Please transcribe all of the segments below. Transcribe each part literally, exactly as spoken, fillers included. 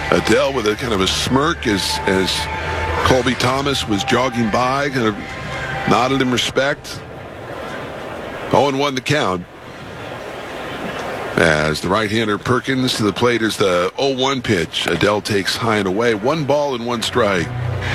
Adele with a kind of a smirk as, as Colby Thomas was jogging by, kind of nodded in respect. oh and one the count. As the right-hander Perkins to the plate is the oh one pitch. Adele takes high and away. One ball and one strike.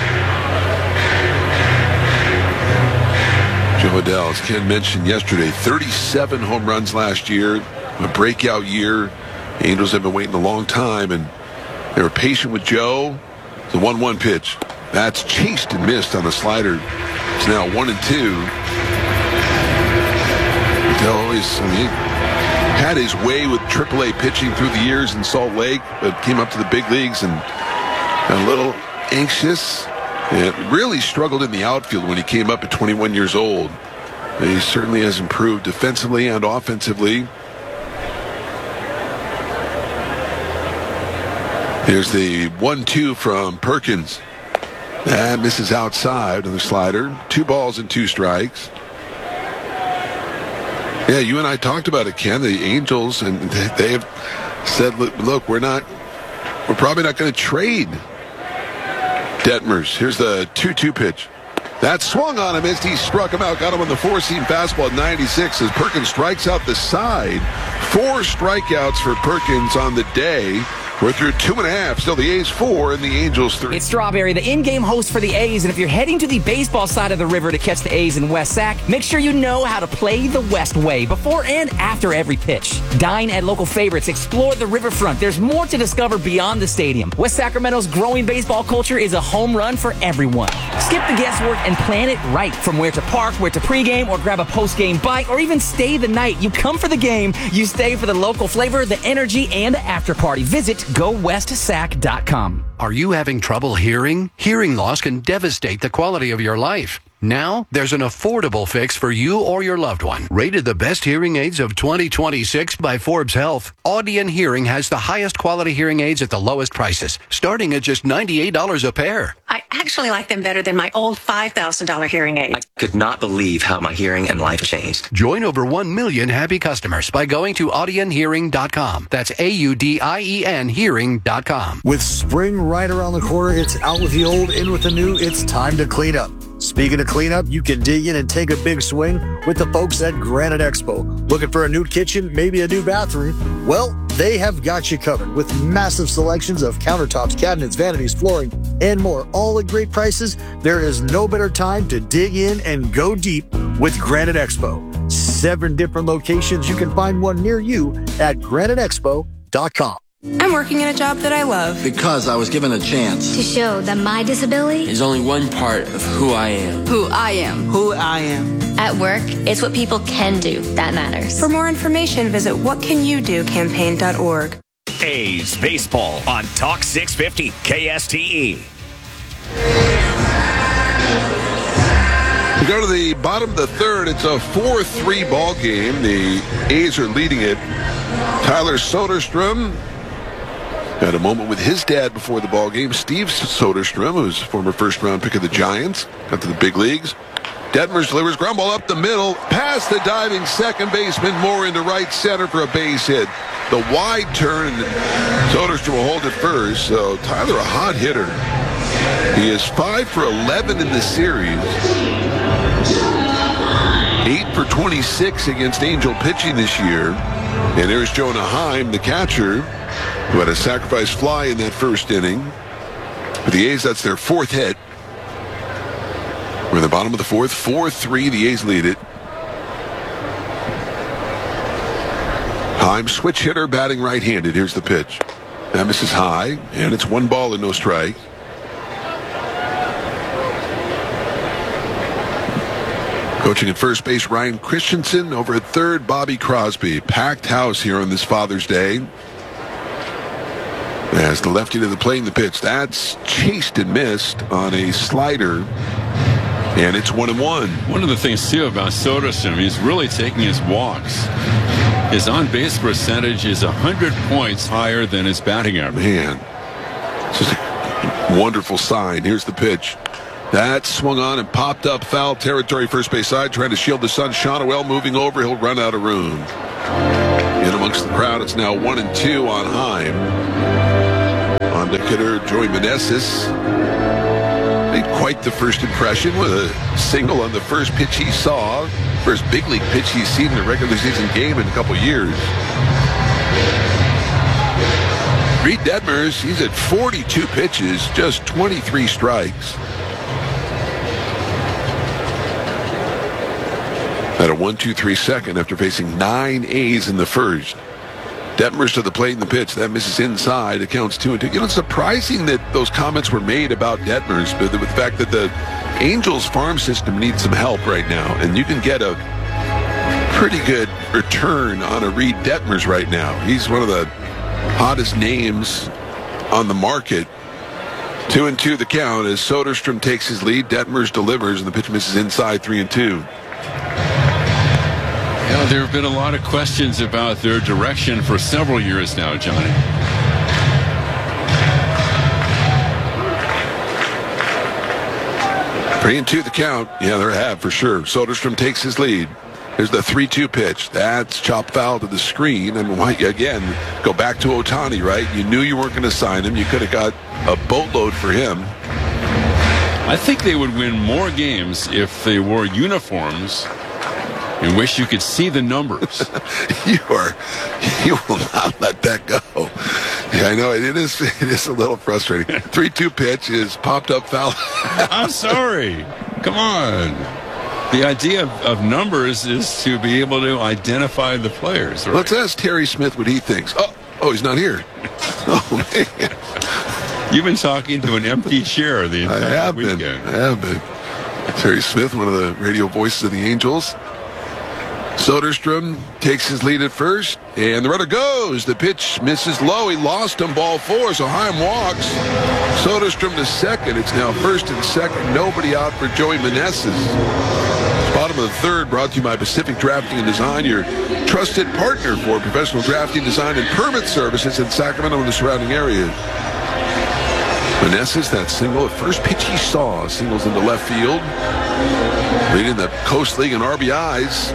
Joe Adele, as Ken mentioned yesterday, thirty-seven home runs last year. A breakout year. The Angels have been waiting a long time, and they were patient with Joe. The one one pitch. That's chased and missed on the slider. It's now one and two. Adele always, I mean, had his way with triple A pitching through the years in Salt Lake, but came up to the big leagues and got a little anxious. And really struggled in the outfield when he came up at twenty-one years old. He certainly has improved defensively and offensively. Here's the one two from Perkins. That misses outside on the slider. Two balls and two strikes. Yeah, you and I talked about it, Ken. The Angels, and they have said, look, we're not, we're probably not going to trade Detmers. Here's the two two pitch. That swung on him as he struck him out. Got him on the four-seam fastball at ninety-six as Perkins strikes out the side. Four strikeouts for Perkins on the day. We're through two and a half. Still the A's four and the Angels three. It's Strawberry, the in-game host for the A's. And if you're heading to the baseball side of the river to catch the A's in West Sac, make sure you know how to play the West way before and after every pitch. Dine at local favorites. Explore the riverfront. There's more to discover beyond the stadium. West Sacramento's growing baseball culture is a home run for everyone. Skip the guesswork and plan it right. From where to park, where to pregame, or grab a post-game bite, or even stay the night. You come for the game. You stay for the local flavor, the energy, and the after party. Visit go west sac dot com. Are you having trouble hearing? Hearing loss can devastate the quality of your life. Now, there's an affordable fix for you or your loved one. Rated the best hearing aids of twenty twenty-six by Forbes Health, Audion Hearing has the highest quality hearing aids at the lowest prices, starting at just ninety-eight dollars a pair. I actually like them better than my old five thousand dollars hearing aid. I could not believe how my hearing and life changed. Join over one million happy customers by going to audion hearing dot com. That's A U D I E N hearing dot com. With spring right around the corner, it's out with the old, in with the new. It's time to clean up. Speaking of cleanup, you can dig in and take a big swing with the folks at Granite Expo. Looking for a new kitchen, maybe a new bathroom? Well, they have got you covered with massive selections of countertops, cabinets, vanities, flooring, and more, all at great prices. There is no better time to dig in and go deep with Granite Expo. Seven different locations. You can find one near you at granite expo dot com. I'm working in a job that I love. Because I was given a chance. To show that my disability is only one part of who I am. Who I am. Who I am. At work, it's what people can do that matters. For more information, visit what can you do campaign dot org. A's baseball on Talk six fifty K S T E. We go to the bottom of the third. It's a four three ball game. The A's are leading it. Tyler Soderstrom had a moment with his dad before the ball game. Steve Soderstrom, who's a former first-round pick of the Giants, got to the big leagues. Detmers delivers ground ball up the middle, past the diving second baseman, more into right center for a base hit. The wide turn, Soderstrom will hold it first. So Tyler, a hot hitter. He is five for eleven in the series. eight for twenty-six against Angel pitching this year. And there's Jonah Heim, the catcher, who had a sacrifice fly in that first inning. For the A's, that's their fourth hit. We're in the bottom of the fourth, four three, the A's lead it. Heim, switch hitter, batting right-handed. Here's the pitch. That misses high, and it's one ball and no strike. Coaching at first base, Ryan Christensen. Over at third, Bobby Crosby. Packed house here on this Father's Day. As the lefty to the plate in the pitch. That's chased and missed on a slider. And it's one and one. One of the things, too, about Soderstrom, he's really taking his walks. His on-base percentage is one hundred points higher than his batting average. Man, this is a wonderful sign. Here's the pitch. That swung on and popped up foul territory, first base side, trying to shield the sun. Shonowell moving over. He'll run out of room. In amongst the crowd, it's now one and two on Heim. On On-deck hitter Joey Meneses made quite the first impression with a single on the first pitch he saw. First big league pitch he's seen in a regular season game in a couple years. Reed Detmers, he's at forty-two pitches, just twenty-three strikes. At a one two three second after facing nine A's in the first. Detmers to the plate in the pitch. That misses inside. It counts two and two. You know, it's surprising that those comments were made about Detmers, but with the fact that the Angels farm system needs some help right now, and you can get a pretty good return on a Reed Detmers right now. He's one of the hottest names on the market. Two and two the count as Soderstrom takes his lead. Detmers delivers, and the pitch misses inside. Three and two. Yeah, there have been a lot of questions about their direction for several years now, Johnny. Three and two the count. Yeah, there have for sure. Soderstrom takes his lead. There's the three two pitch. That's chopped foul to the screen. And why, again, go back to Ohtani, right? You knew you weren't going to sign him. You could have got a boatload for him. I think they would win more games if they wore uniforms in which you could see the numbers. you are, you will not let that go. Yeah, I know it is. It is a little frustrating. three two pitch is popped up foul. I'm sorry. Come on. The idea of, of numbers is to be able to identify the players. Right? Let's ask Terry Smith what he thinks. Oh, oh, he's not here. Oh man. You've been talking to an empty chair the entire I have weekend. been. I have been. Terry Smith, one of the radio voices of the Angels. Soderstrom takes his lead at first, and the runner goes. The pitch misses low. He lost him, ball four, so Heim walks. Soderstrom to second. It's now first and second. Nobody out for Joey Meneses. Bottom of the third, brought to you by Pacific Drafting and Design, your trusted partner for professional drafting, design, and permit services in Sacramento and the surrounding areas. Meneses, that single, the first pitch he saw, singles into left field, leading the Coast League in R B Is.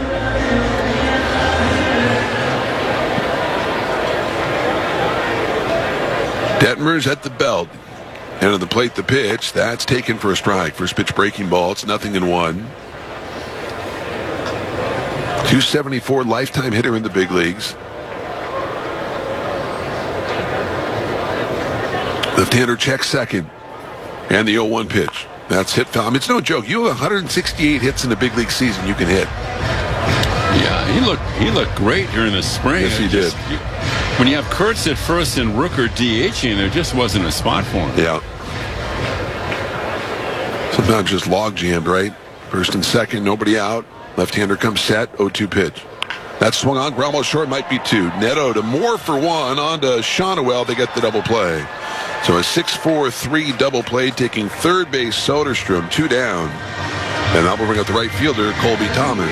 Detmers at the belt. And at the plate, the pitch. That's taken for a strike. First pitch breaking ball. It's nothing in one. two seventy-four lifetime hitter in the big leagues. Left-hander checks second. And the oh one pitch. That's hit foul. I mean, it's no joke. You have one hundred sixty-eight hits in the big league season you can hit. Yeah, he looked he looked great during the spring. Yes, he just, did. You, when you have Kurtz at first and Rooker DHing, there just wasn't a spot for him. Yeah. Sometimes just log jammed, right? First and second, nobody out. Left-hander comes set, oh two pitch. That swung on, ground ball short, might be two. Neto to Moore for one, on to Shonowell. They get the double play. So a six four three double play, taking third base Soderstrom, two down. And that will bring up the right fielder, Colby Thomas.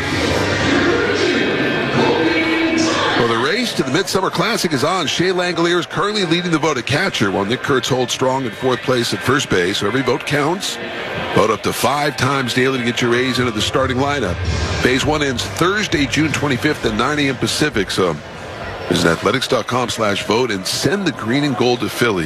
Well, the race to the Midsummer Classic is on. Shea Langolier is currently leading the vote at catcher, while Nick Kurtz holds strong in fourth place at first base. So every vote counts. Vote up to five times daily to get your A's into the starting lineup. Phase one ends Thursday, June twenty-fifth at nine a.m. Pacific. So visit athletics.com slash vote and send the green and gold to Philly.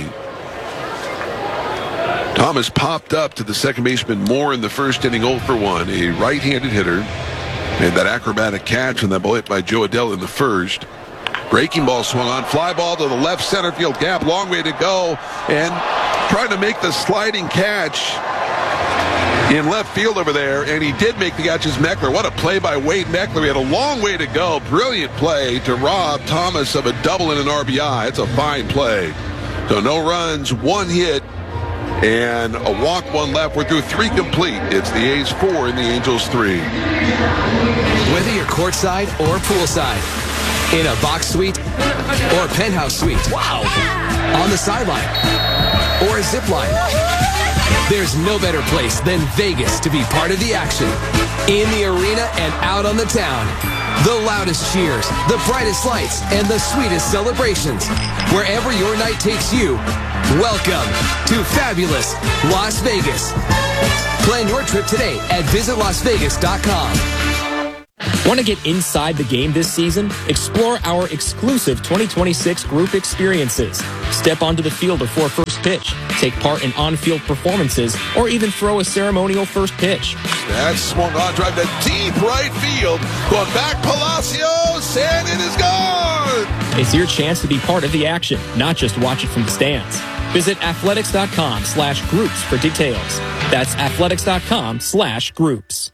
Thomas popped up to the second baseman Moore in the first inning, oh for one. A right-handed hitter. Made that acrobatic catch on that ball hit by Joe Adell in the first. Breaking ball swung on. Fly ball to the left center field gap. Long way to go. And trying to make the sliding catch in left field over there. And he did make the catch as Meckler. What a play by Wade Meckler. He had a long way to go. Brilliant play to rob Thomas of a double and an R B I. It's a fine play. So no runs, one hit, and a walk, one left. We're through three complete. It's the A's four and the Angels three. Whether you're courtside or poolside, in a box suite or a penthouse suite, wow, on the sideline or a zip line, there's no better place than Vegas to be part of the action. In the arena and out on the town. The loudest cheers, the brightest lights, and the sweetest celebrations. Wherever your night takes you, welcome to fabulous Las Vegas. Plan your trip today at visit las vegas dot com. Want to get inside the game this season? Explore our exclusive twenty twenty-six group experiences. Step onto the field before first pitch, take part in on-field performances, or even throw a ceremonial first pitch. That's swung on, drive to deep right field. Going back, Palacios, and it is gone! It's your chance to be part of the action, not just watch it from the stands. Visit athletics.com slash groups for details. That's athletics.com slash groups.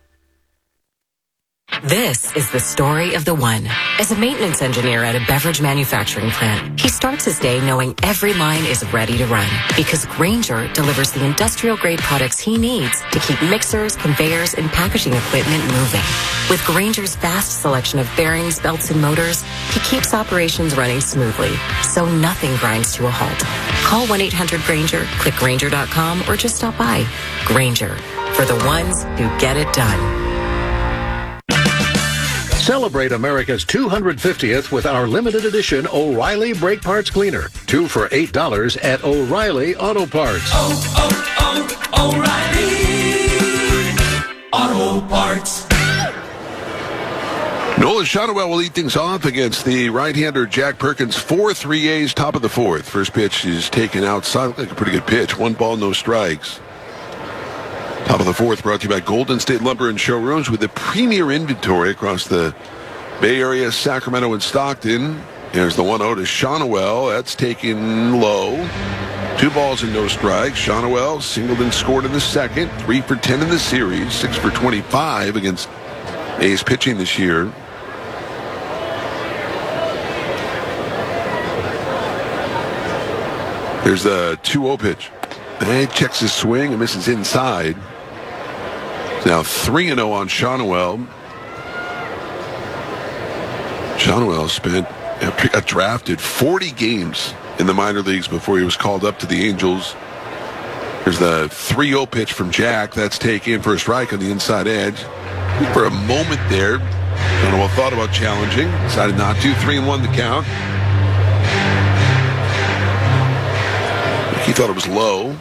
This is the story of the one. As a maintenance engineer at a beverage manufacturing plant, he starts his day knowing every line is ready to run because Grainger delivers the industrial-grade products he needs to keep mixers, conveyors, and packaging equipment moving. With Grainger's vast selection of bearings, belts, and motors, he keeps operations running smoothly, so nothing grinds to a halt. Call one eight hundred Grainger, click Grainger dot com, or just stop by. Grainger, for the ones who get it done. Celebrate America's two hundred fiftieth with our limited edition O'Reilly Brake Parts Cleaner. Two for eight dollars at O'Reilly Auto Parts. Oh, oh, oh, O'Reilly Auto Parts. Nolan Shotwell will lead things off against the right-hander Jack Perkins. Four three A's, top of the fourth. First pitch is taken outside. Looked like a pretty good pitch. One ball, no strikes. Top of the fourth, brought to you by Golden State Lumber and Showrooms with the premier inventory across the Bay Area, Sacramento, and Stockton. Here's the one oh to Shotwell. That's taken low. Two balls and no strikes. Shotwell singled and scored in the second. Three for ten in the series. Six for twenty-five against A's pitching this year. There's the two oh pitch. And he checks his swing and misses inside. Now three and oh on Shotwell. Shotwell spent, after he got drafted, forty games in the minor leagues before he was called up to the Angels. There's the three oh pitch from Jack. That's taken for a strike on the inside edge. For a moment there, Shotwell thought about challenging. Decided not to. Three and one the count. He thought it was low.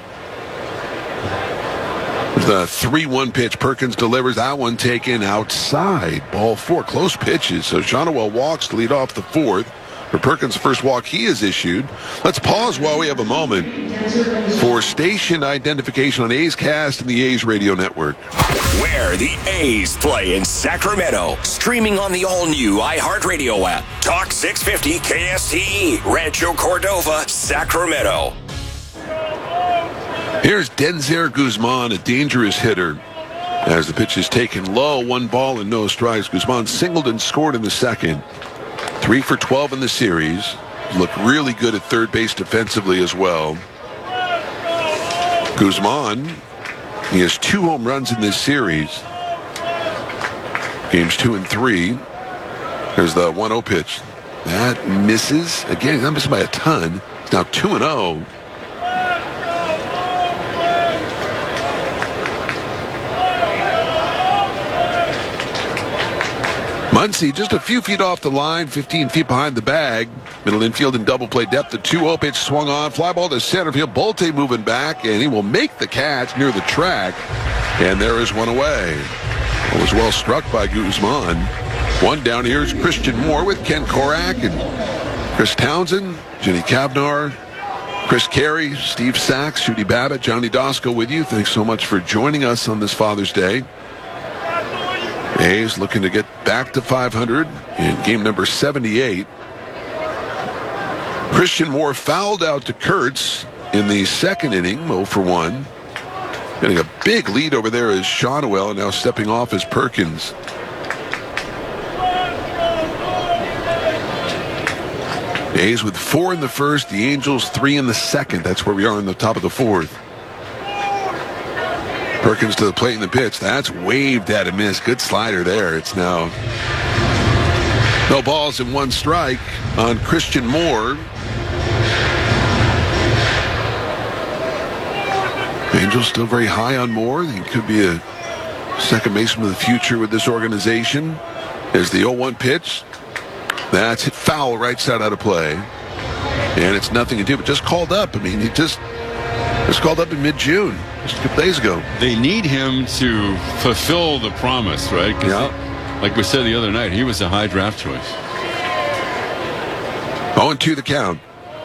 The three one pitch. Perkins delivers. That one taken outside. Ball four. Close pitches. So Shotwell walks to lead off the fourth. For Perkins' first walk he has issued. Let's pause while we have a moment for station identification on A's Cast and the A's Radio Network. Where the A's play in Sacramento. Streaming on the all-new iHeartRadio app. Talk six fifty K S T E. Rancho Cordova, Sacramento. Here's Denzer Guzman, a dangerous hitter. As the pitch is taken low, one ball and no strikes. Guzman singled and scored in the second. Three for twelve in the series. Looked really good at third base defensively as well. Guzman, he has two home runs in this series. Games two and three. There's the one oh pitch. That misses. Again, he's not missing by a ton. It's now two and oh. Muncy just a few feet off the line, fifteen feet behind the bag. Middle infield in double play depth. The two oh pitch swung on. Fly ball to center field. Bolte moving back, and he will make the catch near the track. And there is one away. It was well struck by Guzman. One down here is Christian Moore with Ken Korak and Chris Townsend, Jenny Kavnar, Chris Carey, Steve Sachs, Judy Babbitt, Johnny Dosco with you. Thanks so much for joining us on this Father's Day. A's looking to get back to five hundred in game number seventy-eight. Christian Moore fouled out to Kurtz in the second inning, oh for one. Getting a big lead over there is Shotwell, and now stepping off is Perkins. A's with four in the first, the Angels three in the second. That's where we are in the top of the fourth. Perkins to the plate in the pitch. That's waved at a miss. Good slider there. It's now no balls and one strike on Christian Moore. Angels still very high on Moore. He could be a second baseman of the future with this organization. There's the oh one pitch. That's hit foul right side out of play. And it's nothing to do, but just called up. I mean, he just, just called up in mid-June. Just a couple days ago. They need him to fulfill the promise, right? Yeah. like we said the other night, he was a high draft choice. oh and two the count.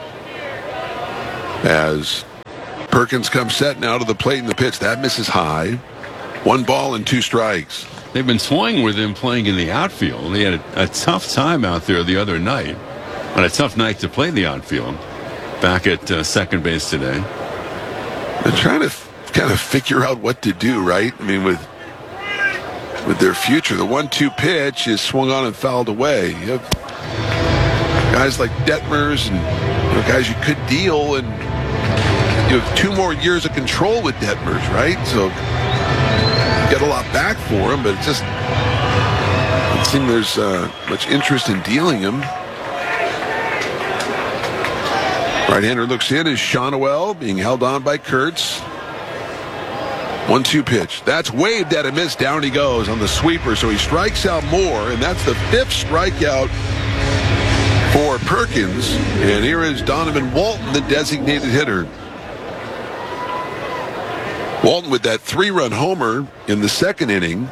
As Perkins comes setting out of the plate in the pitch. That misses high. One ball and two strikes. They've been toying with him playing in the outfield. He had a, a tough time out there the other night. And a tough night to play in the outfield. Back at uh, second base today. They're trying to f- kind of figure out what to do, right? I mean, with with their future. The one two pitch is swung on and fouled away. You have guys like Detmers and you know, guys you could deal, and you have two more years of control with Detmers, right? So you get a lot back for him, but it just doesn't seem there's uh, much interest in dealing him. Right-hander looks in is Shawnuel being held on by Kurtz. one two pitch. That's waved at a miss. Down he goes on the sweeper, so he strikes out more, and that's the fifth strikeout for Perkins. And here is Donovan Walton, the designated hitter. Walton with that three-run homer in the second inning.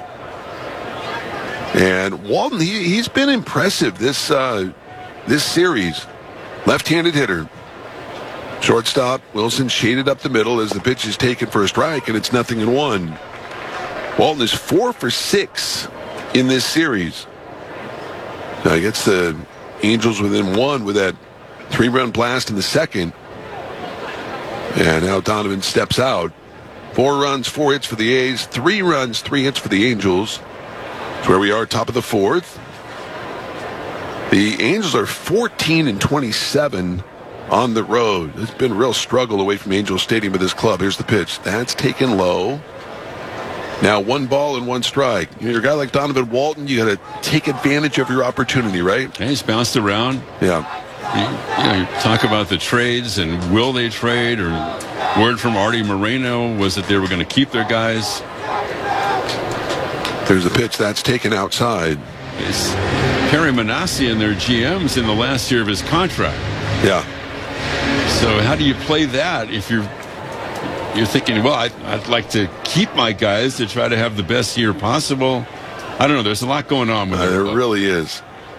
And Walton, he, he's been impressive this uh, this series. Left-handed hitter. Shortstop, Wilson shaded up the middle as the pitch is taken for a strike, and it's nothing in one. Walton is four for six in this series. Now he gets the Angels within one with that three-run blast in the second. And now Donovan steps out. Four runs, four hits for the A's. Three runs, three hits for the Angels. That's where we are, top of the fourth. The Angels are fourteen and twenty-seven on the road. It's been a real struggle away from Angel Stadium with this club. Here's the pitch. That's taken low. Now one ball and one strike. You know, you're a guy like Donovan Walton, you got to take advantage of your opportunity, right? Okay, he's bounced around. Yeah. You, you know, you talk about the trades and will they trade, or word from Artie Moreno was that they were going to keep their guys. There's a pitch that's taken outside. It's Perry Manassi and their G Ms in the last year of his contract. Yeah. So how do you play that if you're you're thinking, well, I'd, I'd like to keep my guys to try to have the best year possible? I don't know. There's a lot going on with uh, it. There really is.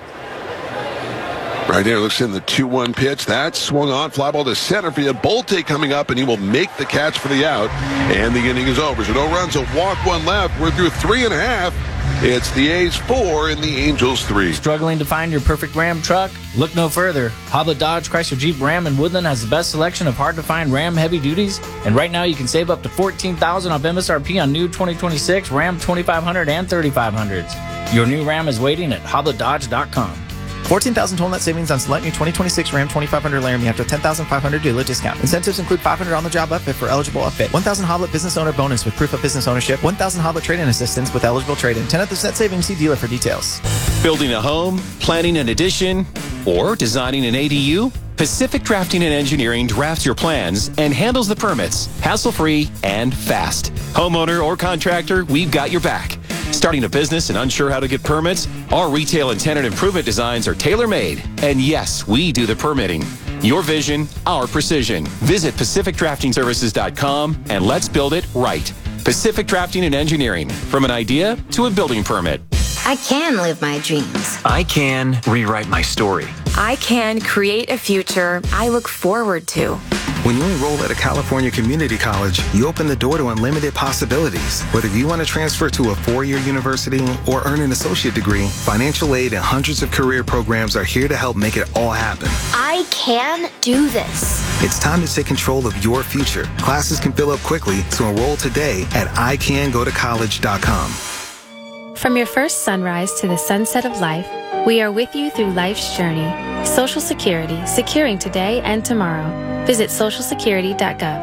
Right there, looks in the two one pitch. That's swung on. Fly ball to center field. Bolte coming up, and he will make the catch for the out. And the inning is over. So no runs, a walk, one left. We're through three and a half. It's the A's four and the Angels three. Struggling to find your perfect Ram truck? Look no further. Hoblet Dodge Chrysler Jeep Ram in Woodland has the best selection of hard-to-find Ram heavy duties. And right now you can save up to fourteen thousand dollars off M S R P on new twenty twenty-six Ram twenty-five hundred and thirty-five hundreds. Your new Ram is waiting at hoblet dodge dot com. fourteen thousand total net savings on select new twenty twenty-six Ram twenty-five hundred Laramie after ten thousand five hundred dealer discount. Incentives include five hundred on-the-job upfit for eligible upfit, one thousand Hoblet business owner bonus with proof of business ownership, one thousand Hoblet trade-in assistance with eligible trade-in. ten percent savings, see dealer for details. Building a home, planning an addition, or designing an A D U? Pacific Drafting and Engineering drafts your plans and handles the permits, hassle-free and fast. Homeowner or contractor, we've got your back. Starting a business and unsure how to get permits? Our retail and tenant improvement designs are tailor-made. And yes, we do the permitting. Your vision, our precision. Visit pacific drafting services dot com and let's build it right. Pacific Drafting and Engineering. From an idea to a building permit. I can live my dreams. I can rewrite my story. I can create a future I look forward to. When you enroll at a California community college, you open the door to unlimited possibilities. Whether you want to transfer to a four-year university or earn an associate degree, financial aid and hundreds of career programs are here to help make it all happen. I can do this. It's time to take control of your future. Classes can fill up quickly, so enroll today at I can go to college dot com. From your first sunrise to the sunset of life, we are with you through life's journey. Social Security, securing today and tomorrow. Visit social security dot gov.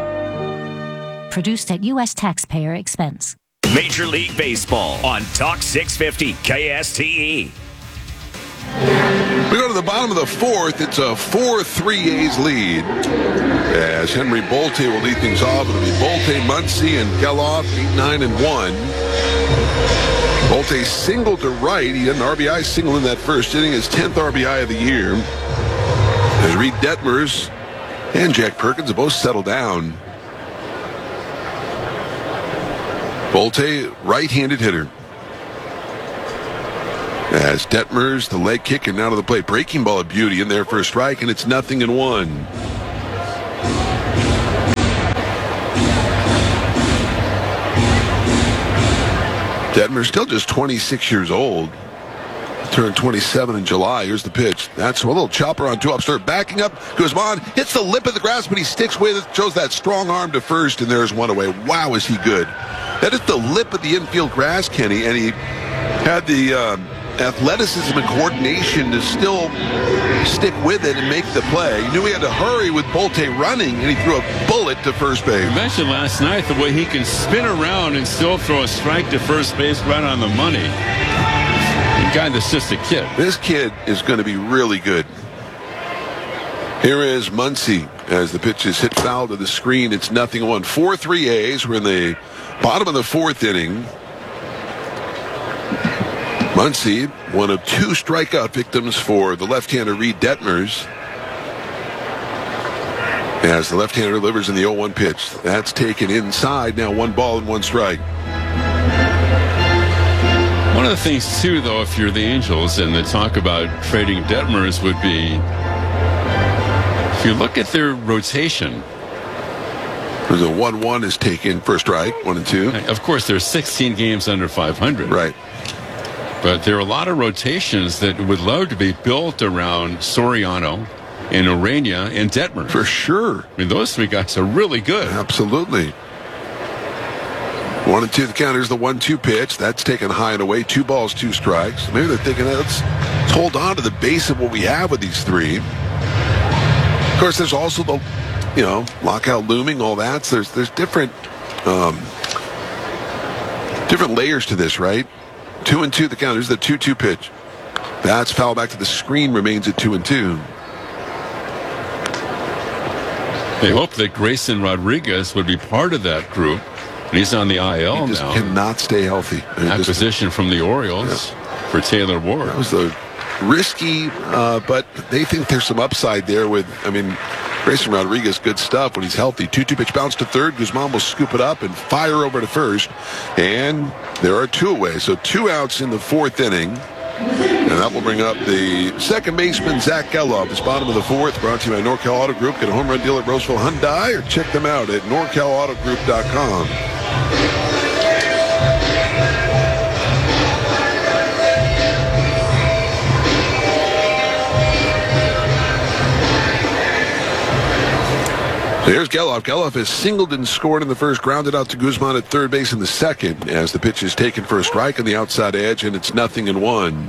Produced at U S taxpayer expense. Major League Baseball on Talk six fifty K S T E. We go to the bottom of the fourth. It's a four three A's lead. As Henry Bolte will lead things off. It'll be Bolte, Muncy, and Geloff, eight, nine, and one. Bolte singled to right. He had an R B I single in that first inning, his tenth R B I of the year. As Reed Detmers and Jack Perkins have both settled down. Bolte, right-handed hitter. As Detmers, the leg kick, and now to the plate. Breaking ball of beauty in there for a strike, and it's nothing in one. Detmer still just twenty-six years old. Turned twenty-seven in July. Here's the pitch. That's a little chopper on two up. Start backing up. Guzman hits the lip of the grass, but he sticks with it. Shows that strong arm to first, and there's one away. Wow, is he good. That is the lip of the infield grass, Kenny, and he had the um, athleticism and coordination to still stick with it and make the play. He knew he had to hurry with Bolte running, and he threw a bullet to first base. You mentioned last night the way he can spin around and still throw a strike to first base right on the money. The guy that's just a kid. This kid is going to be really good. Here is Muncy as the pitch is hit foul to the screen. It's nothing one. four three A's. We're in the bottom of the fourth inning. Muncy, one of two strikeout victims for the left-hander Reed Detmers. As the left-hander delivers in the oh one pitch. That's taken inside. Now one ball and one strike. One of the things, too, though, if you're the Angels and the talk about trading Detmers would be, if you look at their rotation. There's a one one is taken for a strike, one and two. Of course, there's sixteen games under five hundred. Right. But there are a lot of rotations that would love to be built around Soriano and Urania and Detmer. For sure. I mean, those three guys are really good. Absolutely. One and two, the counter's the one two pitch. That's taken high and away. Two balls, two strikes. Maybe they're thinking, let's, let's hold on to the base of what we have with these three. Of course, there's also the, you know, lockout looming, all that. So there's, there's different, um, different layers to this, right? Two and two, the counter's the two two pitch. That's foul back to the screen, remains at two and two. They hope that Grayson Rodriguez would be part of that group. He's on the I L he just now. Cannot stay healthy. Acquisition from the Orioles yeah. for Taylor Ward. That was a risky, uh, but they think there's some upside there with, I mean, Grayson Rodriguez, good stuff when he's healthy. two two pitch bounce to third. Guzman will scoop it up and fire over to first. And there are two away. So two outs in the fourth inning. And that will bring up the second baseman, Zach Geloff. It's bottom of the fourth, brought to you by Norcal Auto Group. Get a home run deal at Roseville Hyundai or check them out at norcal auto group dot com. So here's Geloff. Geloff has singled and scored in the first, grounded out to Guzman at third base in the second as the pitch is taken for a strike on the outside edge, and it's nothing in one.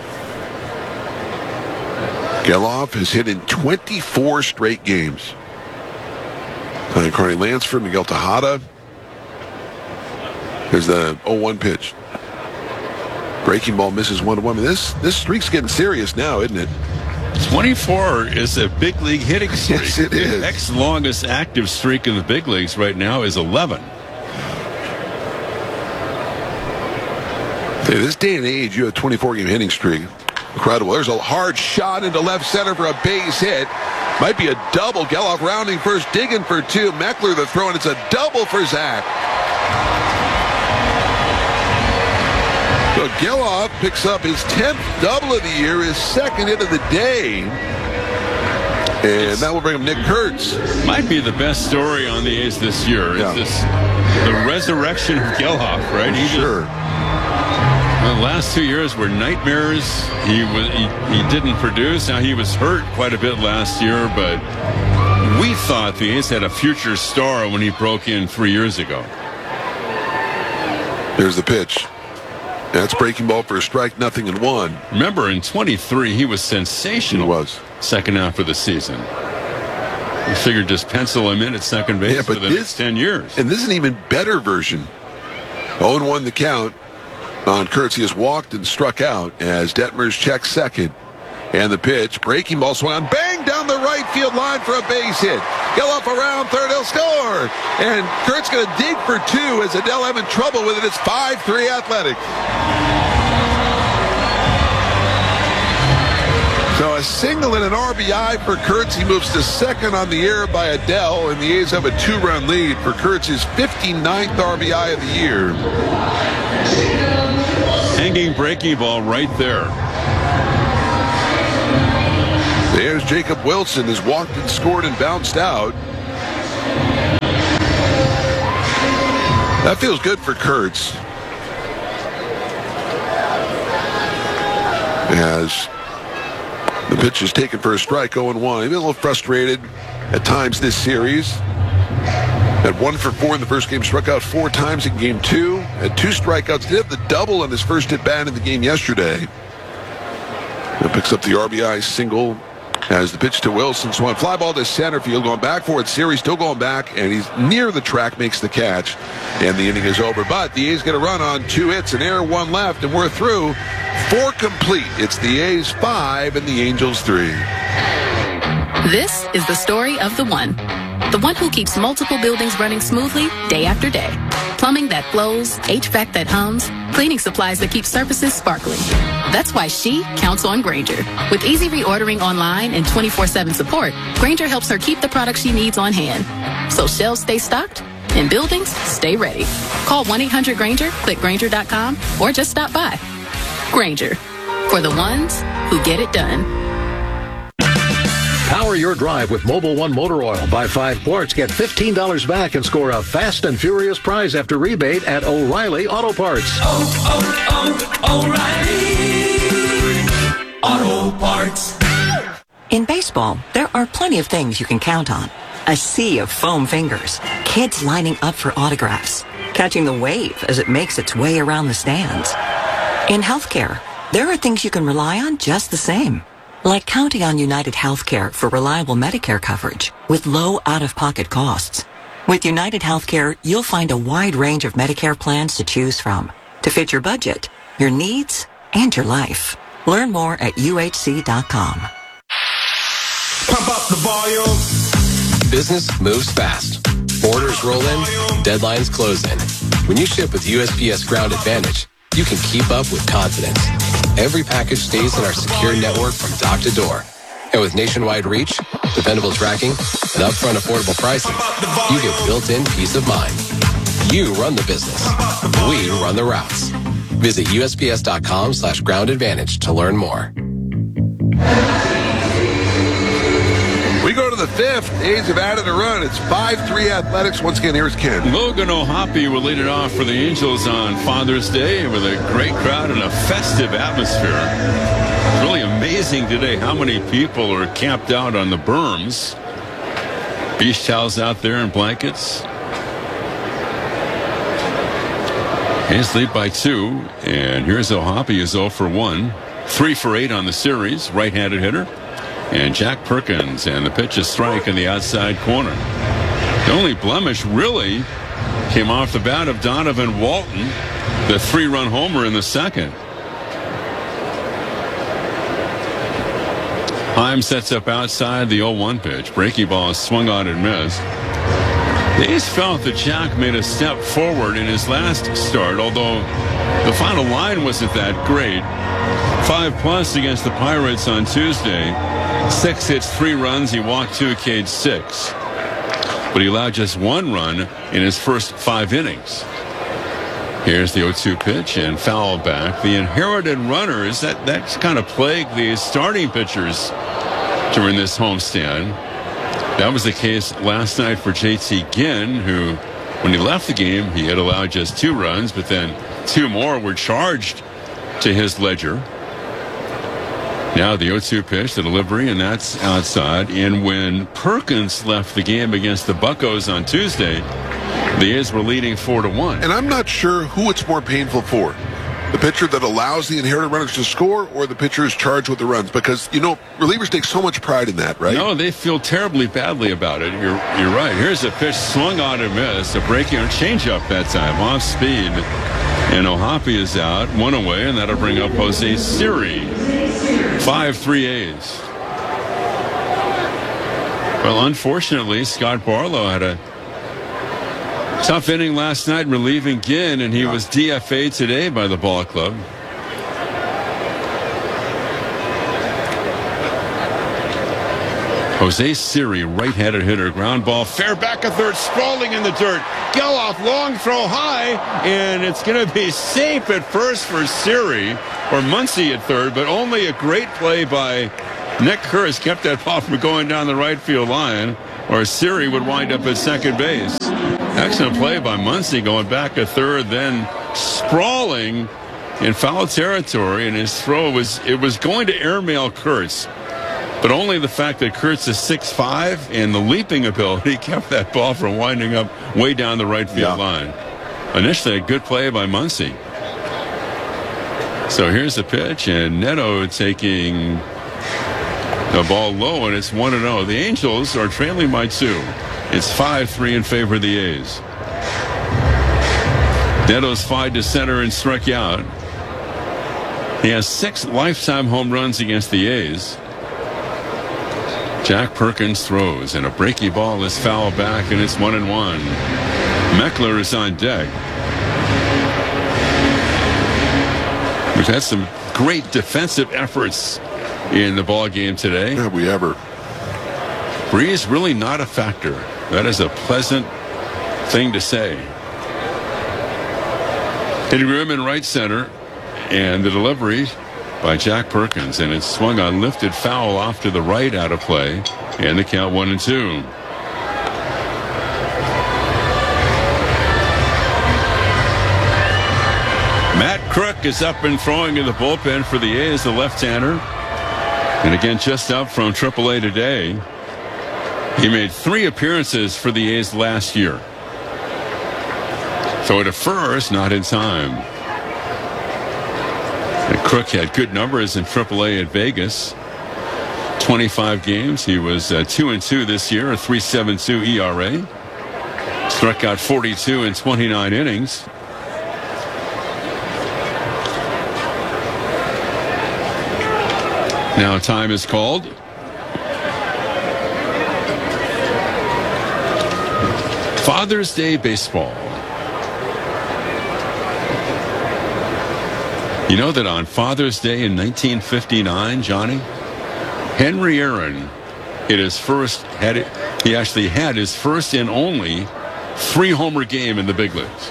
Geloff has hit in twenty-four straight games. Playing Carney Lansford, Miguel Tejada. Here's the oh one pitch. Breaking ball misses one to one. This, this streak's getting serious now, isn't it? twenty-four is a big league hitting streak. Yes, it is. The next longest active streak in the big leagues right now is eleven. Hey, this day and age, you have a twenty-four game hitting streak. Incredible. There's a hard shot into left center for a base hit. Might be a double. Geloff rounding first, digging for two. Meckler the throw, and it's a double for Zach. So Geloff picks up his tenth double of the year, his second hit of the day. And that will bring him Nick Kurtz. Might be the best story on the A's this year. Yeah. Is this the resurrection of Geloff, right? He sure. Just, well, the last two years were nightmares. He was he, he didn't produce. Now he was hurt quite a bit last year, but we thought the A's had a future star when he broke in three years ago. Here's the pitch. That's breaking ball for a strike, nothing in one. Remember, in twenty-three, he was sensational. He was. Second half of the season. We figured just pencil him in at second base yeah, for but the this, next ten years. And this is an even better version. oh and one the count on Kurtz. He has walked and struck out as Detmers checks second. And the pitch, breaking ball swung on, bang down the right field line for a base hit. Geloff around third, he'll score. And Kurt's going to dig for two as Adele having trouble with it. It's five three Athletics. So a single and an R B I for Kurtz. He moves to second on the air by Adele, and the A's have a two-run lead for Kurtz's fifty-ninth R B I of the year. hanging breaking ball right there. There's Jacob Wilson, has walked and scored and bounced out. That feels good for Kurtz. As the pitch is taken for a strike, oh and one. He's been a little frustrated at times this series. At one for four in the first game, struck out four times in game two. Had two strikeouts. Did have the double on his first at bat in the game yesterday. And picks up the R B I single as the pitch to Wilson. Swung fly ball to center field, going back for it. Series still going back, and he's near the track, makes the catch, and the inning is over. But the A's get a run on two hits, an error, one left, and we're through. Four complete. It's the A's five and the Angels three. This is the story of the one. The one who keeps multiple buildings running smoothly day after day. Plumbing that flows, H V A C that hums, cleaning supplies that keep surfaces sparkling. That's why she counts on Grainger. With easy reordering online and twenty-four seven support, Grainger helps her keep the products she needs on hand. So shelves stay stocked and buildings stay ready. Call one eight hundred Grainger, click Grainger dot com, or just stop by. Grainger, for the ones who get it done. Power your drive with Mobil one Motor Oil. Buy five quarts, get fifteen dollars back, and score a fast and furious prize after rebate at O'Reilly Auto Parts. Oh, oh, oh, O'Reilly Auto Parts. In baseball, there are plenty of things you can count on. A sea of foam fingers, kids lining up for autographs, catching the wave as it makes its way around the stands. In healthcare, there are things you can rely on just the same. Like counting on United Healthcare for reliable Medicare coverage with low out-of-pocket costs. With United Healthcare, you'll find a wide range of Medicare plans to choose from to fit your budget, your needs, and your life. Learn more at U H C dot com. Pump up the volume. Business moves fast. Orders roll in, deadlines close in. When you ship with U S P S Ground Advantage, you can keep up with confidence. Every package stays in our secure network from dock to door. And with nationwide reach, dependable tracking, and upfront affordable pricing, you get built-in peace of mind. You run the business. We run the routes. Visit U S P S dot com slash ground advantage to learn more. We go to the fifth. A's have added a run. It's five three Athletics. Once again, here's Ken. Logan O'Hoppe will lead it off for the Angels on Father's Day with a great crowd and a festive atmosphere. It's really amazing today how many people are camped out on the berms. Beach towels out there and blankets. A's lead by two, and here's O'Hoppe, who's oh for one. three for eight on the series, right-handed hitter. And Jack Perkins, and the pitch is strike in the outside corner. The only blemish really came off the bat of Donovan Walton, the three-run homer in the second. Heim sets up outside the oh one pitch. Breaking ball is swung on and missed. The A's felt that Jack made a step forward in his last start, although the final line wasn't that great. Five plus against the Pirates on Tuesday. Six hits, three runs. He walked two, K'd six. But he allowed just one run in his first five innings. Here's the oh two pitch and foul back. The inherited runners, that, that's kind of plagued the starting pitchers during this homestand. That was the case last night for J T Ginn, who, when he left the game, he had allowed just two runs, but then two more were charged to his ledger. Now the oh two pitch, the delivery, and that's outside. And when Perkins left the game against the Buccos on Tuesday, the A's were leading four to one. And I'm not sure who it's more painful for. The pitcher that allows the inherited runners to score, or the pitcher is charged with the runs? Because, you know, relievers take so much pride in that, right? No, they feel terribly badly about it. You're you're right. Here's a pitch swung on and missed. A breaking or changeup that time, off speed. And O'Hoppe is out, one away, and that'll bring up Jose Siri. five three A's. Well, unfortunately, Scott Barlow had a tough inning last night relieving Ginn, and he was D F A'd today by the ball club. Jose Siri, right-handed hitter, ground ball, fair back at third, sprawling in the dirt. Geloff, long throw high, and it's going to be safe at first for Siri, or Muncy at third, but only a great play by Nick Kurtz kept that ball from going down the right field line, or Siri would wind up at second base. Excellent play by Muncy, going back a third, then sprawling in foul territory, and his throw was it was going to airmail Kurtz, but only the fact that Kurtz is six five and the leaping ability kept that ball from winding up way down the right field yeah. line. Initially, a good play by Muncy. So here's the pitch, and Neto taking the ball low, and it's one and oh. The Angels are trailing by two. It's five three in favor of the A's. Neto's five to center and struck out. He has six lifetime home runs against the A's. Jack Perkins throws, and a breaky ball is fouled back, and it's one and one. Meckler is on deck. We've had some great defensive efforts in the ball game today. Have we ever? Breeze really not a factor. That is a pleasant thing to say. Hitting room in right center, and the delivery by Jack Perkins, and it's swung on, lifted foul off to the right, out of play, and the count one and two. Matt Crook is up and throwing in the bullpen for the A's, the left-hander, and again just up from triple A today. He made three appearances for the A's last year. Throw to first, not in time. And Crook had good numbers in triple A at Vegas. twenty-five games. He was uh, two and two this year, a three point seven two E R A. Struck out forty-two in twenty-nine innings. Now time is called. Father's Day baseball. You know that on Father's Day in nineteen fifty-nine, Johnny, Henry Aaron hit his first, had it, he actually had his first and only three-homer game in the big leagues.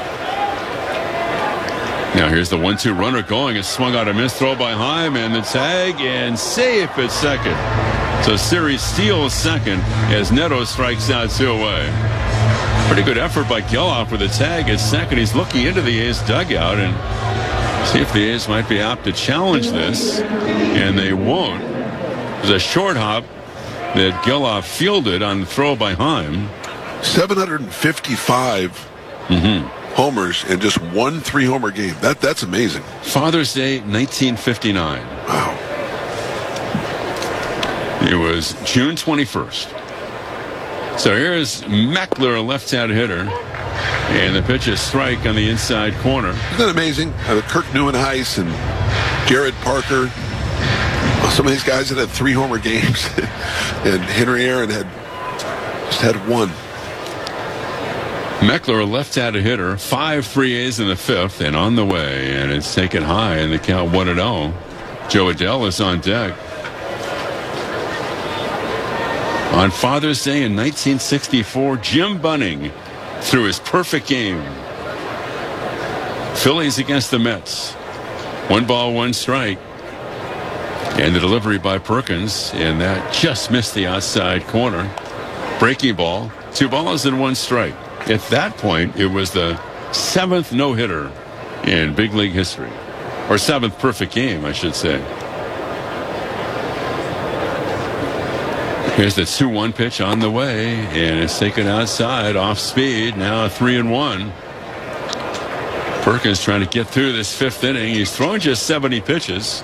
Now here's the one two runner going. It's swung out a missed throw by Heim, and the tag, and safe at second. So Siri steals second as Neto strikes out two away. Pretty good effort by Geloff with a tag at second. He's looking into the A's dugout and see if the A's might be apt to challenge this, and they won't. There's a short hop that Geloff fielded on the throw by Heim. seven hundred fifty-five mm-hmm. homers in just one three-homer game. That That's amazing. Father's Day, nineteen fifty-nine. Wow. It was June twenty-first. So here's Meckler, a left-hand hitter, and the pitch is strike on the inside corner. Isn't that amazing? Uh, Kirk Neuenhuis and Jared Parker, well, some of these guys that had three-homer games, and Henry Aaron had just had one. Meckler, a left-handed hitter, five three A's in the fifth, and on the way, and it's taken high in the count one and oh. Joe Adell is on deck. On Father's Day in nineteen sixty-four, Jim Bunning threw his perfect game. Phillies against the Mets. One ball, one strike. And the delivery by Perkins, and that just missed the outside corner. Breaking ball, two balls and one strike. At that point, it was the seventh no-hitter in big league history. Or seventh perfect game, I should say. Here's the two one pitch on the way, and it's taken outside, off speed, now three and one. Perkins trying to get through this fifth inning. He's thrown just seventy pitches.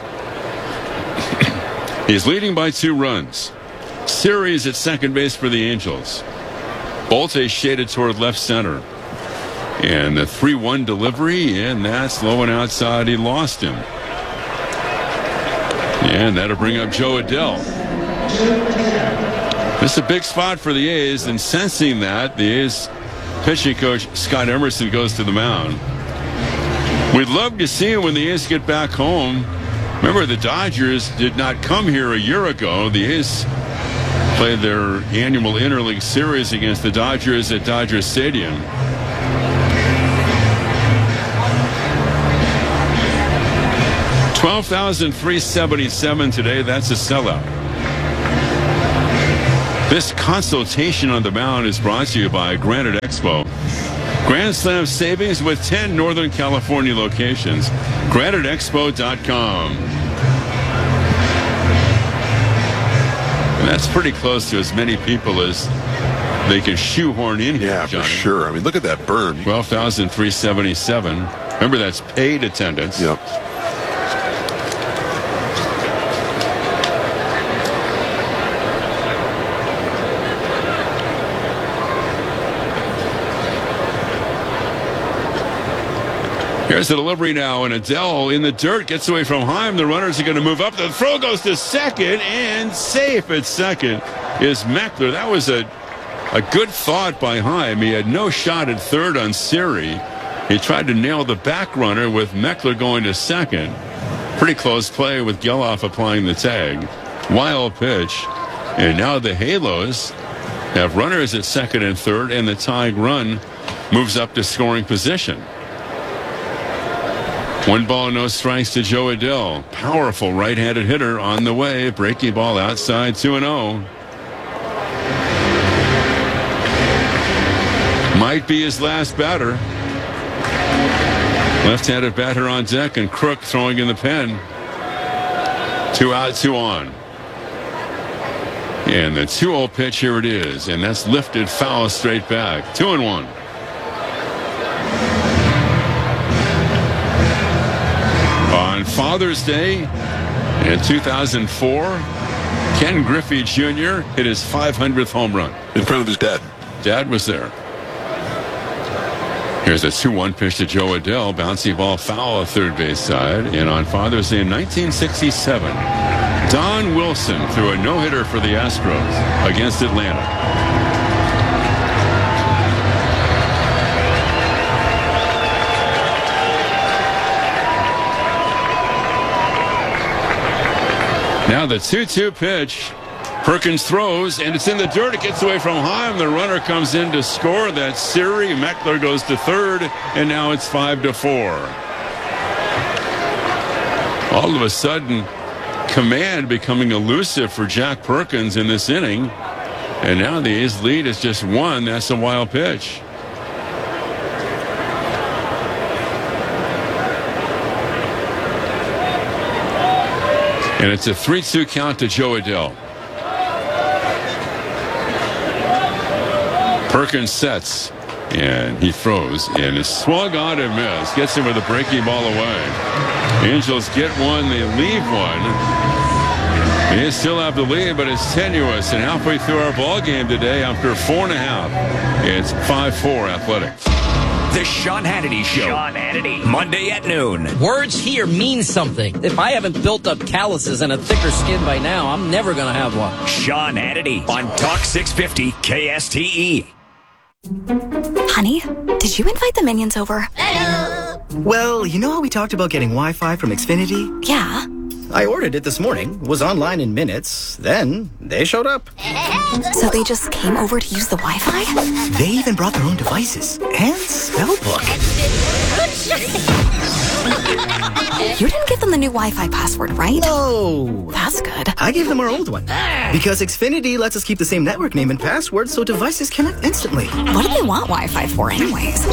He's leading by two runs. Series at second base for the Angels. Bolte shaded toward left center. And the three one delivery, and that's low and outside. He lost him. And that'll bring up Joe Adell. This is a big spot for the A's, and sensing that, the A's pitching coach Scott Emerson goes to the mound. We'd love to see him when the A's get back home. Remember, the Dodgers did not come here a year ago. The A's played their annual interleague series against the Dodgers at Dodger Stadium. twelve thousand three hundred seventy-seven today. That's a sellout. This consultation on the mound is brought to you by Granite Expo. Grand Slam savings with ten Northern California locations. Granite Expo dot com. And that's pretty close to as many people as they can shoehorn in here, Yeah, Johnny. for sure. I mean, look at that burn. twelve thousand three hundred seventy-seven. Remember, that's paid attendance. Yep. Here's the delivery now, and Adele in the dirt gets away from Heim. The runners are going to move up. The throw goes to second, and safe at second is Meckler. That was a, a good thought by Heim. He had no shot at third on Siri. He tried to nail the back runner with Meckler going to second. Pretty close play with Geloff applying the tag. Wild pitch. And now the Halos have runners at second and third, and the tying run moves up to scoring position. One ball, no strikes to Joe Adell. Powerful right-handed hitter on the way. Breaking ball outside, two and oh. Might be his last batter. Left-handed batter on deck, and Crook throwing in the pen. Two out, two on. And the two oh pitch, here it is. And that's lifted foul straight back. Two and one. On Father's Day in two thousand four, Ken Griffey Junior hit his five hundredth home run. In front of his dad. Dad was there. Here's a two one pitch to Joe Adell. Bouncy ball foul at third base side. And on Father's Day in nineteen sixty-seven, Don Wilson threw a no-hitter for the Astros against Atlanta. Now the two two pitch. Perkins throws, and it's in the dirt. It gets away from Heim. The runner comes in to score. That's Siri. Meckler goes to third, and now it's five to four. All of a sudden, command becoming elusive for Jack Perkins in this inning. And now the A's lead is just one. That's a wild pitch. And it's a three two count to Joe Adell. Perkins sets, and he throws, and is swung on and missed. Gets him with a breaking ball away. Angels get one, they leave one. They still have the lead, but it's tenuous. And halfway through our ball game today, after four and a half, it's five four Athletics. The Sean Hannity Show. Sean Hannity. Monday at noon. Words here mean something. If I haven't built up calluses and a thicker skin by now, I'm never going to have one. Sean Hannity on Talk six fifty K S T E. Honey, did you invite the minions over? Well, you know how we talked about getting Wi-Fi from Xfinity? Yeah. I ordered it this morning, was online in minutes, then they showed up. So they just came over to use the Wi-Fi? They even brought their own devices and spellbook. You didn't give them the new Wi-Fi password, right? No. That's good. I gave them our old one. Because Xfinity lets us keep the same network name and password so devices connect instantly. What do they want Wi-Fi for anyways?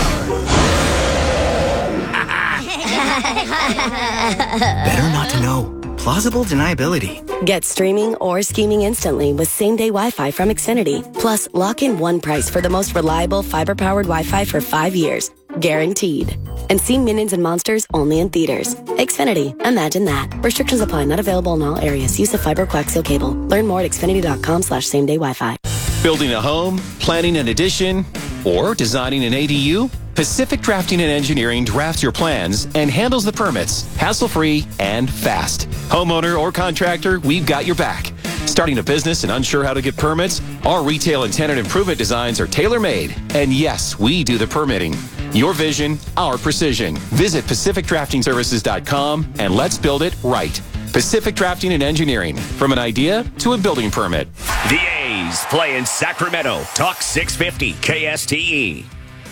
Better not to know. Plausible deniability. Get streaming or scheming instantly with same-day Wi-Fi from Xfinity. Plus, lock in one price for the most reliable fiber-powered Wi-Fi for five years. Guaranteed. And see Minions and Monsters only in theaters. Xfinity. Imagine that. Restrictions apply. Not available in all areas. Use of fiber coaxial cable. Learn more at xfinity.com slash same-day Wi-Fi. Building a home, planning an addition, or designing an A D U? Pacific Drafting and Engineering drafts your plans and handles the permits, hassle-free and fast. Homeowner or contractor, we've got your back. Starting a business and unsure how to get permits? Our retail and tenant improvement designs are tailor-made. And yes, we do the permitting. Your vision, our precision. Visit pacific drafting services dot com and let's build it right. Pacific Drafting and Engineering. From an idea to a building permit. The A's play in Sacramento. Talk six fifty K S T E.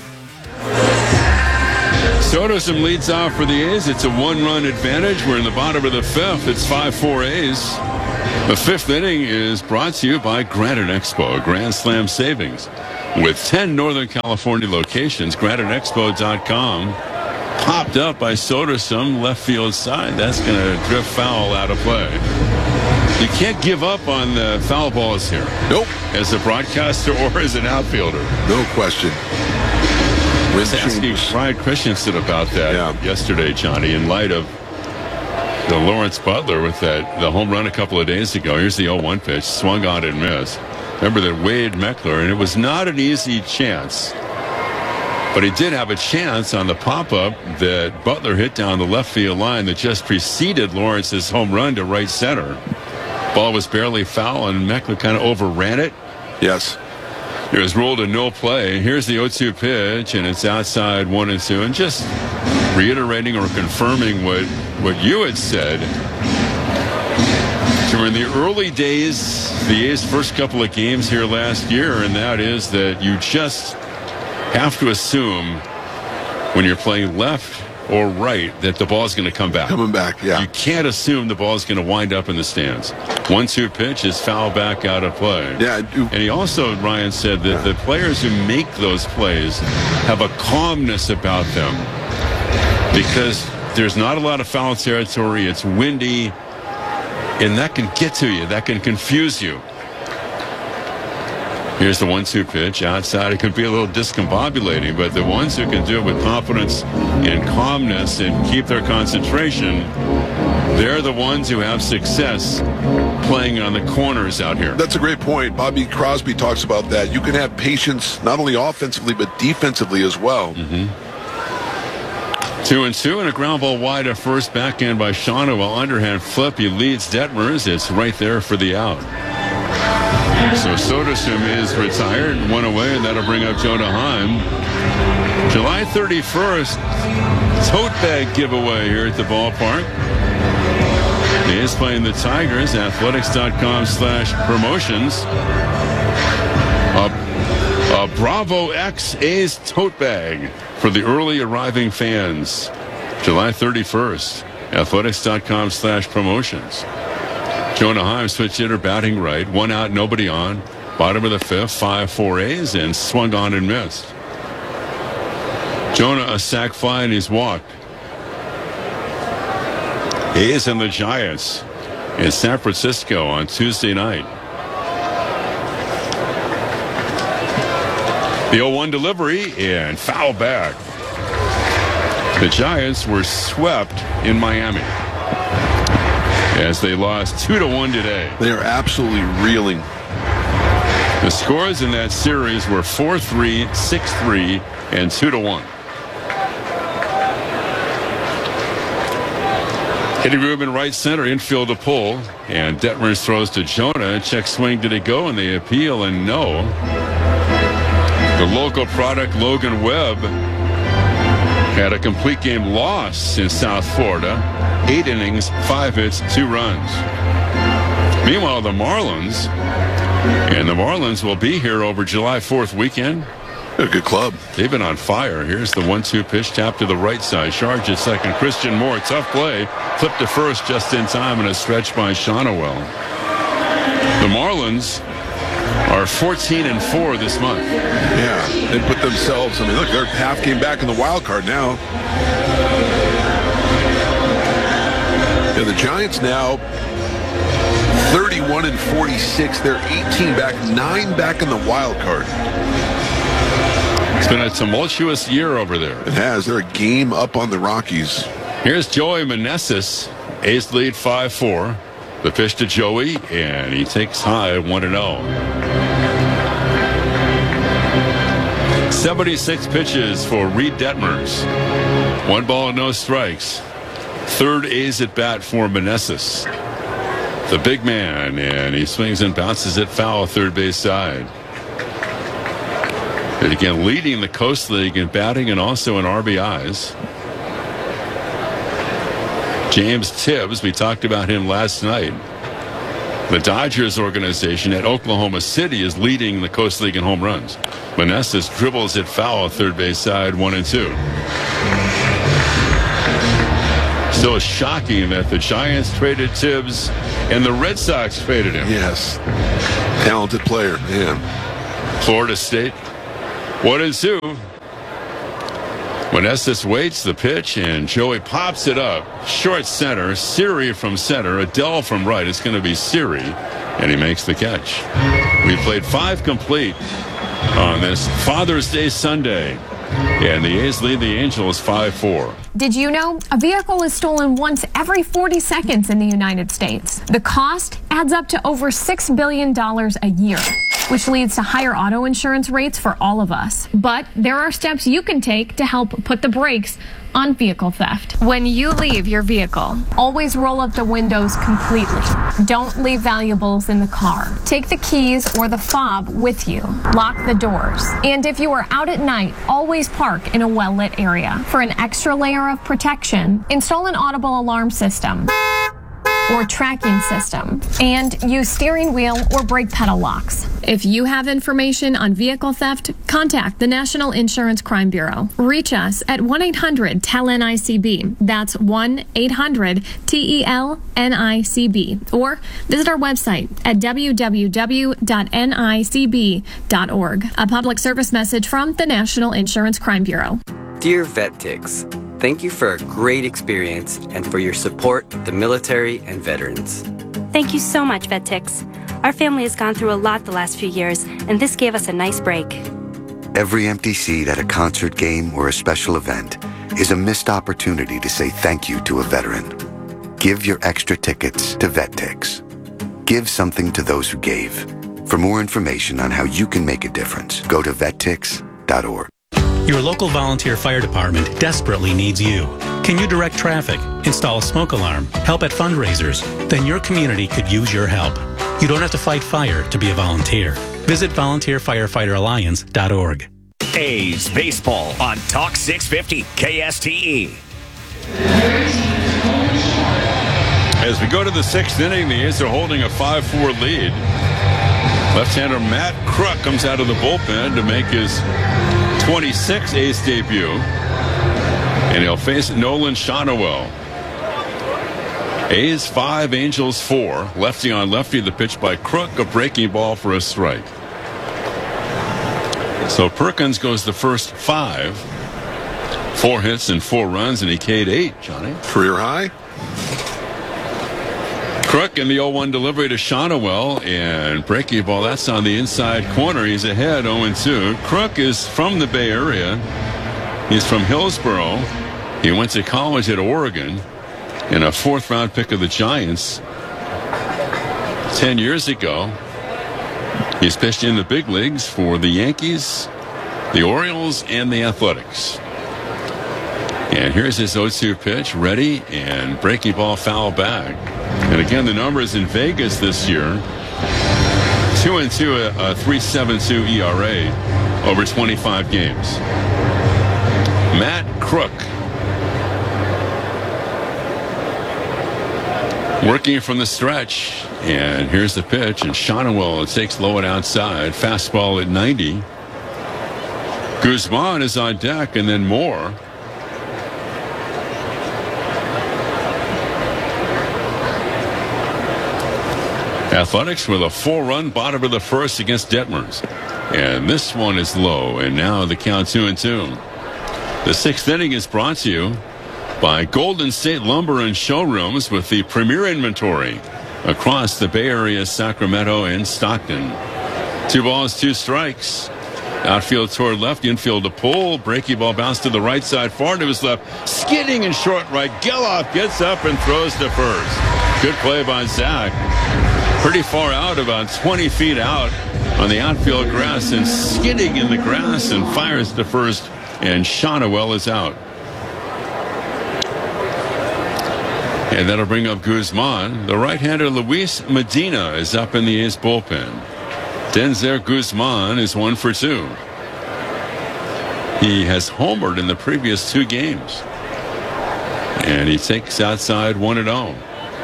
Soderstrom leads off for the A's. It's a one-run advantage. We're in the bottom of the fifth. It's five four A's. The fifth inning is brought to you by Granite Expo, Grand Slam Savings. With ten Northern California locations, granite expo dot com. Popped up by Soderstrom, left field side. That's going to drift foul out of play. You can't give up on the foul balls here. Nope. As a broadcaster or as an outfielder. No question. I was asking Brian Christensen about that yeah. yesterday, Johnny, in light of the Lawrence Butler with that the home run a couple of days ago. Here's the oh one pitch, swung on and missed. Remember that Wade Meckler, and it was not an easy chance, but he did have a chance on the pop-up that Butler hit down the left field line that just preceded Lawrence's home run to right center. Ball was barely foul, and Meckler kind of overran it. Yes. It was ruled a no play. Here's the oh two pitch, and it's outside one and two. And just reiterating or confirming what, what you had said, during the early days, the A's first couple of games here last year, and that is that you just have to assume when you're playing left or right that the ball's going to come back. Coming back, yeah. You can't assume the ball's going to wind up in the stands. one two pitch is foul back out of play. Yeah. And he also, Ryan, said that the players who make those plays have a calmness about them because there's not a lot of foul territory. It's windy, and that can get to you. That can confuse you. Here's the one two pitch. Outside, it can be a little discombobulating, but the ones who can do it with confidence and calmness and keep their concentration, they're the ones who have success playing on the corners out here. That's a great point. Bobby Crosby talks about that. You can have patience not only offensively, but defensively as well. Mm-hmm. Two and two, and a ground ball wide at first, backhand by Shawna, while underhand flip. He leads Detmers. It's right there for the out. So Soderstrom is retired, one away, and that'll bring up Jonah Heim. July thirty-first, tote bag giveaway here at the ballpark. The A's playing the Tigers, athletics.com slash promotions. A, a Bravo X A's tote bag for the early arriving fans. July thirty-first, athletics.com slash promotions. Jonah Heim switch hitter batting right. One out, nobody on. Bottom of the fifth, five four A's, and swung on and missed. Jonah a sac fly and he's walked. A's and the Giants in San Francisco on Tuesday night. The oh one delivery and foul back. The Giants were swept in Miami as they lost two to one today. They are absolutely reeling. The scores in that series were four three, six three, and two to one. Hitting Rubin right center, infield to pull, and Detmers throws to Jonah. Check swing, did it go? And they appeal, and no. The local product, Logan Webb, had a complete game loss in South Florida. Eight innings, five hits, two runs. Meanwhile, the Marlins, and the Marlins will be here over July fourth weekend. They're a good club. They've been on fire. Here's the one two pitch, tap to the right side. Charge at second. Christian Moore, tough play. Flip to first just in time, and a stretch by Shonowell. The Marlins are fourteen and four this month. Yeah, they put themselves, I mean, look, they're half game back in the wild card now. Yeah, the Giants now thirty-one and forty-six. They're eighteen back, nine back in the wild card. It's been a tumultuous year over there. It has. They're a game up on the Rockies. Here's Joey Meneses. A's lead five four. The pitch to Joey, and he takes high one and oh. seventy-six pitches for Reed Detmers. One ball, no strikes. Third A's at bat for Meneses. The big man, and he swings and bounces it foul third base side. And again, leading the Coast League in batting and also in R B Is. James Tibbs, we talked about him last night. The Dodgers organization at Oklahoma City is leading the Coast League in home runs. Meneses dribbles it foul, third base side, one and two. So shocking that the Giants traded Tibbs and the Red Sox traded him. Yes. Talented player, man. Florida State, one and two. Meneses waits the pitch, and Joey pops it up. Short center, Siri from center, Adele from right. It's going to be Siri, and he makes the catch. We played five complete on this Father's Day Sunday, and the A's lead the Angels five four. Did you know a vehicle is stolen once every forty seconds in the United States? The cost adds up to over six billion dollars a year, which leads to higher auto insurance rates for all of us. But there are steps you can take to help put the brakes on vehicle theft. When you leave your vehicle, always roll up the windows completely. Don't leave valuables in the car. Take the keys or the fob with you. Lock the doors. And if you are out at night, always park in a well-lit area. For an extra layer of protection, install an audible alarm system or tracking system, and use steering wheel or brake pedal locks. If you have information on vehicle theft, contact the National Insurance Crime Bureau. Reach us at one eight hundred T E L N I C B. That's one eight hundred T E L N I C B. Or visit our website at w w w dot n i c b dot org. A public service message from the National Insurance Crime Bureau. Dear VetTix, thank you for a great experience and for your support of the military and veterans. Thank you so much, VetTix. Our family has gone through a lot the last few years, and this gave us a nice break. Every empty seat at a concert game or a special event is a missed opportunity to say thank you to a veteran. Give your extra tickets to VetTix. Give something to those who gave. For more information on how you can make a difference, go to vet tix dot org. Your local volunteer fire department desperately needs you. Can you direct traffic, install a smoke alarm, help at fundraisers? Then your community could use your help. You don't have to fight fire to be a volunteer. Visit volunteer firefighter alliance dot org. A's baseball on Talk six fifty K S T E. As we go to the sixth inning, the A's are holding a five four lead. Left-hander Matt Kruk comes out of the bullpen to make his twenty-sixth A's debut, and he'll face Nolan Shonowell. A's five, Angels four. Lefty on lefty, the pitch by Kruk, a breaking ball for a strike. So Perkins goes the first five. Four hits and four runs, and he K'd eight, Johnny. Career high. Kruk in the oh one delivery to Shonowell, and breaking ball, that's on the inside corner. He's ahead oh and two. Kruk is from the Bay Area. He's from Hillsboro. He went to college at Oregon, and a fourth round pick of the Giants ten years ago. He's pitched in the big leagues for the Yankees, the Orioles, and the Athletics. And here's his oh two pitch, ready, and breaking ball foul back. And again, the numbers in Vegas this year, two and two, a three point seven two E R A over twenty-five games. Matt Kruk working from the stretch, and here's the pitch, and Shonowell takes low and outside, fastball at ninety. Guzman is on deck, and then Moore. Athletics with a four-run bottom of the first against Detmers. And this one is low, and now the count two and two. The sixth inning is brought to you by Golden State Lumber and Showrooms with the premier inventory across the Bay Area, Sacramento, and Stockton. Two balls, two strikes. Outfield toward left, infield to pull. Breaking ball bounced to the right side, far to his left. Skidding in short right. Geloff gets up and throws to first. Good play by Zach. Pretty far out, about twenty feet out on the outfield grass, and skidding in the grass, and fires to first, and Shonowell is out. And that'll bring up Guzman. The right-hander Luis Medina is up in the A's bullpen. Denzer Guzman is one for two. He has homered in the previous two games. And he takes outside one and oh.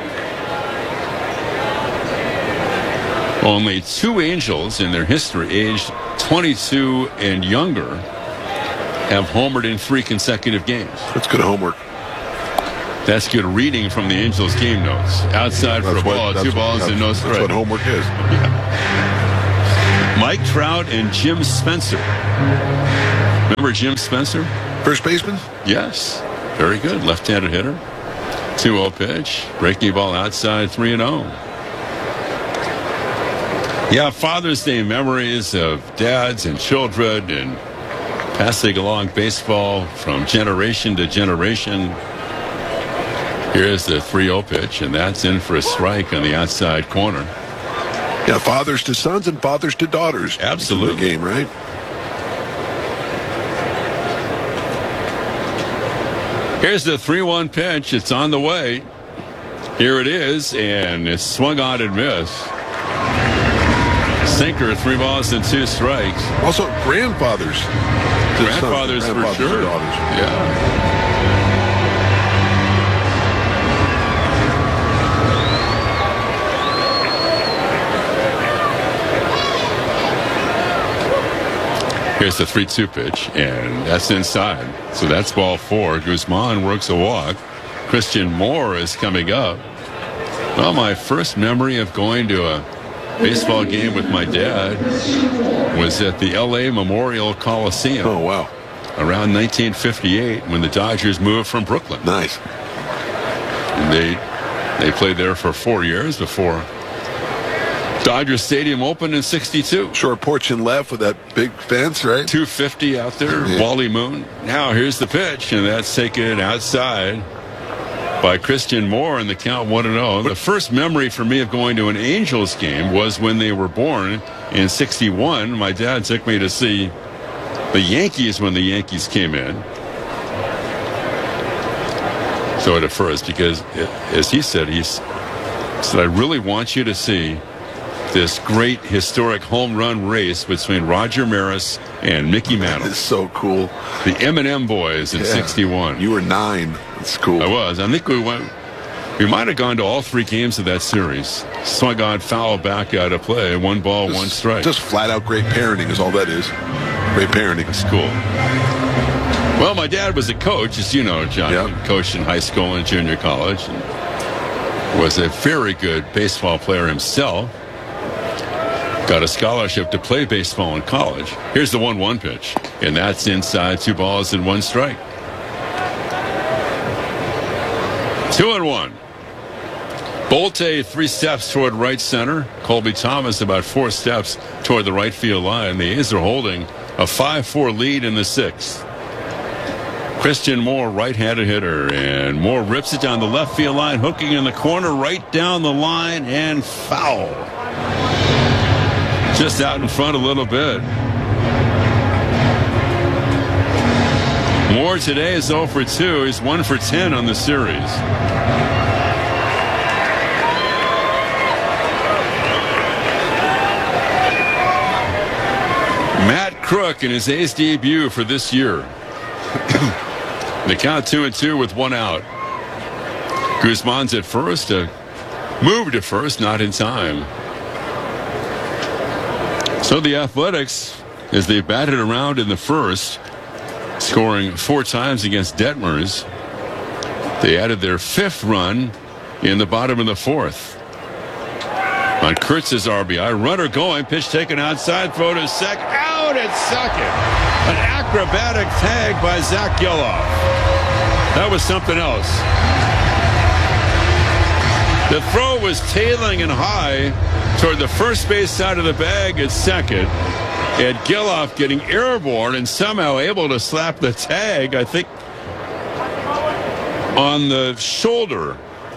Only two Angels in their history, aged twenty-two and younger, have homered in three consecutive games. That's good homework. That's good reading from the Angels game notes. Outside That's for a ball, what, two balls what, and no strike. That's what homework is. Yeah. Mike Trout and Jim Spencer. Remember Jim Spencer? First baseman? Yes. Very good. Left-handed hitter. two oh pitch. Breaking ball outside, three and oh. Yeah, Father's Day memories of dads and children and passing along baseball from generation to generation. Here's the three oh pitch, and that's in for a strike on the outside corner. Yeah, fathers to sons and fathers to daughters. Absolutely. The game, right? Here's the three one pitch. It's on the way. Here it is, and it's swung on and missed. Sinker, three balls and two strikes. Also, grandfathers. Grandfathers, sons, for grandfathers sure. Daughters. Yeah. Here's the three two pitch, and that's inside. So that's ball four. Guzman works a walk. Christian Moore is coming up. Well, my first memory of going to a baseball game with my dad was at the L A Memorial Coliseum. Oh, wow. Around nineteen fifty-eight when the Dodgers moved from Brooklyn. Nice. And they, they played there for four years before Dodger Stadium opened in sixty-two. Short porch and left with that big fence, right? two fifty out there, yeah. Wally Moon. Now here's the pitch, and that's taken outside by Christian Moore, and the count one and oh. The first memory for me of going to an Angels game was when they were born in sixty-one. My dad took me to see the Yankees when the Yankees came in. So at first, because it, as he said, he said, I really want you to see this great historic home run race between Roger Maris and Mickey Mantle. That is so cool. The M and M boys in yeah. sixty-one. You were nine. That's cool. I was. I think we went. We might have gone to all three games of that series. Swung on foul back out of play. One ball, just, one strike. Just flat out great parenting is all that is. Great parenting. That's cool. Well, my dad was a coach, as you know, John. Yep. Coached in high school and junior college. And was a very good baseball player himself. Got a scholarship to play baseball in college. Here's the one one pitch. And that's inside, two balls and one strike. Two and one. Bolte three steps toward right center. Colby Thomas about four steps toward the right field line. The A's are holding a five four lead in the sixth. Christian Moore, right-handed hitter, and Moore rips it down the left field line, hooking in the corner, right down the line, and foul. Just out in front a little bit. Moore today is oh for two. He's one for ten on the series. Matt Crook in his A's debut for this year. The count two and two with one out. Guzman's at first. A move to first, not in time. So the Athletics, as they batted around in the first, scoring four times against Detmers, they added their fifth run in the bottom of the fourth. On Kurtz's R B I, runner going, pitch taken outside, throw to second, out at second. An acrobatic tag by Zach Geloff. That was something else. The throw was tailing and high toward the first base side of the bag at second. And Geloff getting airborne and somehow able to slap the tag, I think, on the shoulder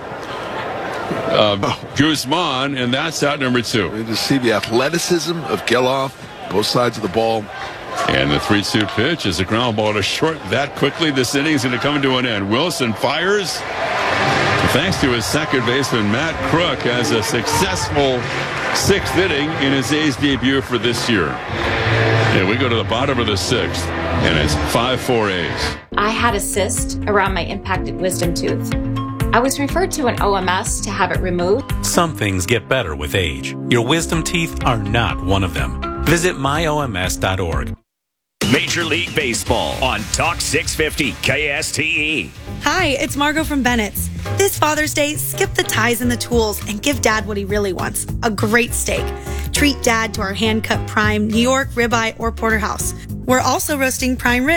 of oh. Guzman, and that's out number two. You just see the athleticism of Geloff, both sides of the ball. And the three two pitch is a ground ball to short. That quickly, this inning is going to come to an end. Wilson fires. Thanks to his second baseman, Matt Crook, has a successful sixth inning in his A's debut for this year. And we go to the bottom of the sixth. and it's five four A's. I had a cyst around my impacted wisdom tooth. I was referred to an O M S to have it removed. Some things get better with age. Your wisdom teeth are not one of them. Visit my O M S dot org. Major League Baseball on Talk six fifty K S T E. Hi, it's Margot from Bennett's. This Father's Day, skip the ties and the tools and give Dad what he really wants, a great steak. Treat Dad to our hand-cut prime New York, ribeye, or porterhouse. We're also roasting prime rib.